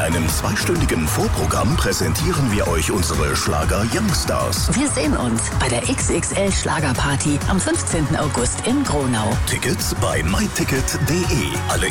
einem zweistündigen Vorprogramm präsentieren wir euch unsere Schlager-Youngstars. Wir sehen uns bei der XXL Schlagerparty am 15. August in Gronau. Tickets bei myticket.de. Alle